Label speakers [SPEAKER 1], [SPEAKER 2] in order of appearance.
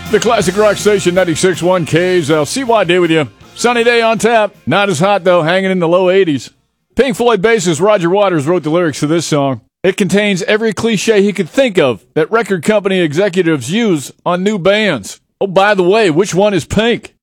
[SPEAKER 1] The classic rock station 96.1 KZL. CYD with you. Sunny day on tap. Not as hot, though, hanging in the low 80s. Pink Floyd bassist Roger Waters wrote the lyrics to this song. It contains every cliche he could think of that record company executives use on new bands. Oh, by the way, which one is Pink?